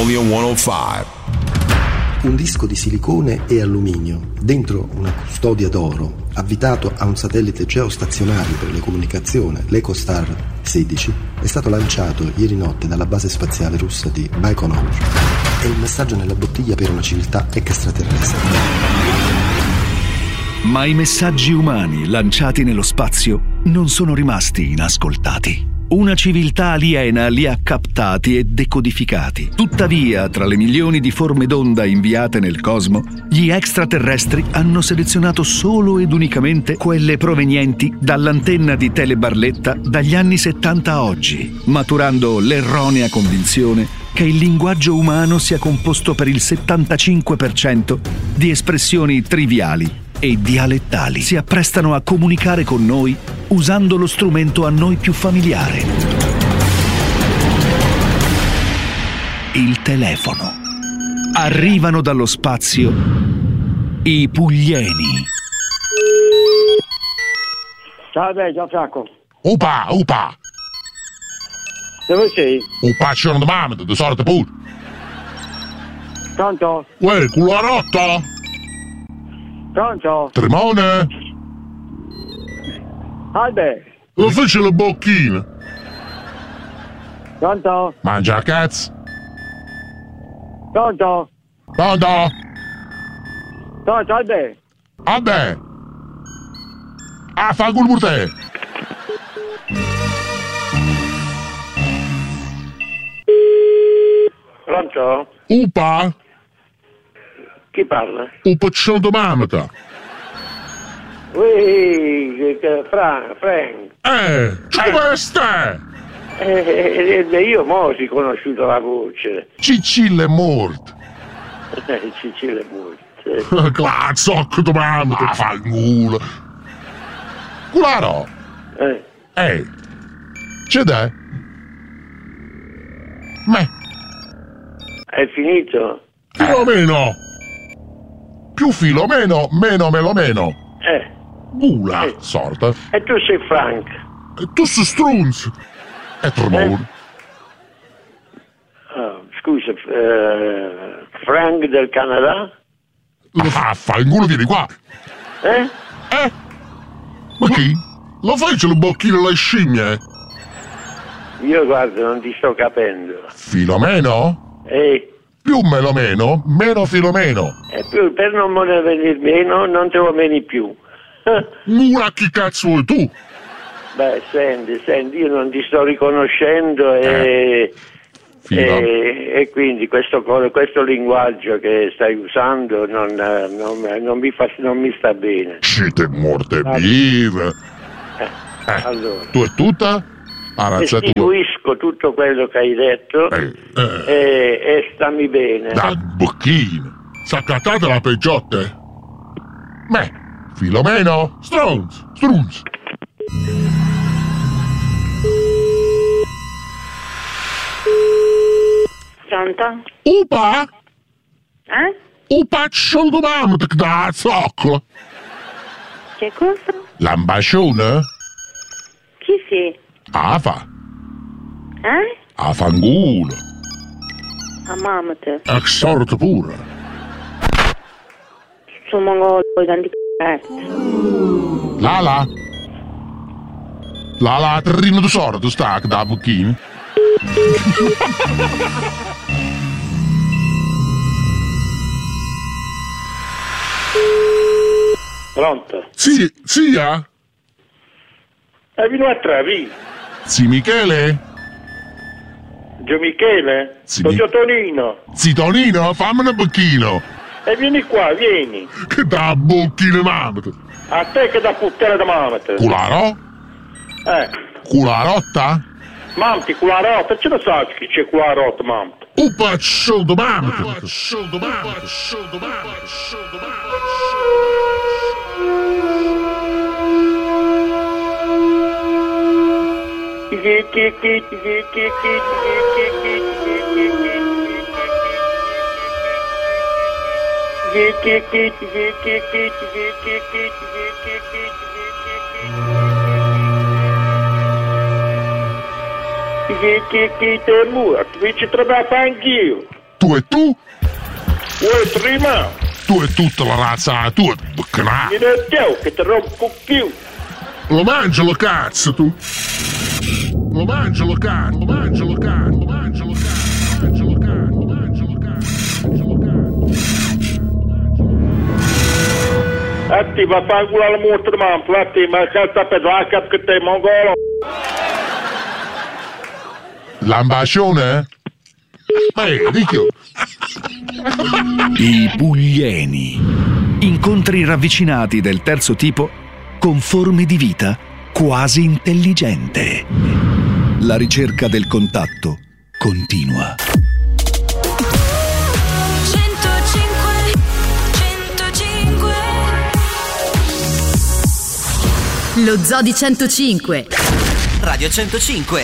Magnolia 105. Un disco di silicone e alluminio dentro una custodia d'oro avvitato a un satellite geostazionario per le comunicazioni, l'EcoStar 16, è stato lanciato ieri notte dalla base spaziale russa di Baikonur. È il messaggio nella bottiglia per una civiltà extraterrestre. Ma i messaggi umani lanciati nello spazio non sono rimasti inascoltati. Una civiltà aliena li ha captati e decodificati. Tuttavia, tra le milioni di forme d'onda inviate nel cosmo, gli extraterrestri hanno selezionato solo ed unicamente quelle provenienti dall'antenna di Telebarletta dagli anni 70 a oggi, maturando l'erronea convinzione che il linguaggio umano sia composto per il 75% di espressioni triviali e dialettali. Si apprestano a comunicare con noi usando lo strumento a noi più familiare: il telefono. Arrivano dallo spazio i Puglieni. Salve, Gianfranco. Upa! Dove sei? Upa, c'è una domanda, di sorte pure. Pronto? Uè, culo rotta? Pronto? Trimone? Salve. Lo fece le bocchine? Pronto? Mangia cazzo? Pronto? Pronto? Pronto, salve. Vabbè. Ah, fa culo per te. Pronto? Upa? Chi parla? Upa, c'è una domanda. Ui, Frank. Come stai? Io mo ho riconosciuto la voce. Cicilla è morto. Cicilla è morto. Cazzo, che domanda. Ah, fa il culo. Cularo. C'è da? Me. È finito? Filomeno. Più Filomeno, meno Melomeno. Bula, sorta. E tu sei Frank? E tu sei Strunz. E Tremone. Scusa, Frank del Canada? Ah, fa in culo, vieni qua. Ma chi? Lo fai le bocchine alle scimmie? Io guarda, non ti sto capendo. Filomeno? Più Melomeno, meno Filomeno. E più, per non voler venire meno, non te lo meni più. Mura, chi cazzo vuoi tu? Beh, senti, io non ti sto riconoscendo e quindi questo linguaggio che stai usando non mi sta bene. Siete morte vive. Allora. Tu è tutta? Restituisco tutto quello che hai detto e stammi bene. Da bocchino. S'accattate la peggiotte? Me. Filomeno? Strunz. Pronto? Upa? Upa, c'è un domanda che dà zoccolo. che cosa? L'ambascione? Chi sei? Afa. A fangulo. mamma te. A sorte pure. Sono mongolo tanti c***etti. Lala, terrino di sorte sta da bocchino. Pronto? Sì, zia? Vieni a Travi. Zi Michele? Gio Michele? Gio Tonino. Zi Tonino, fammi un bocchino. E vieni qua, vieni. Che da bocchino mamma. A te che da puttana da mamma. Cularo? Cularotta? Mamma, cularotta, ce lo sai che c'è cularotta, mamma. Upa, scioldo mamma. Che è morto, mi ci trovo anch'io. Tu e tu? Vuoi prima? Tu e tutta la razza, tu e buccanà. Mi detto che ti rompo più. Lo mangialo cazzo tu. Lo mangialo cazzo, lo mangialo cazzo, lo mangialo cazzo, lo mangialo cazzo, lo mangialo cazzo, lo mangialo cazzo. Ti va a fare culo alla mostra, ma infatti, ma cazzo per la cap che te mongolo. L'ambascione? Ricchio. I puglieni. Incontri ravvicinati del terzo tipo con forme di vita quasi intelligente. La ricerca del contatto continua. 105. Lo Zoo di 105. Radio 105.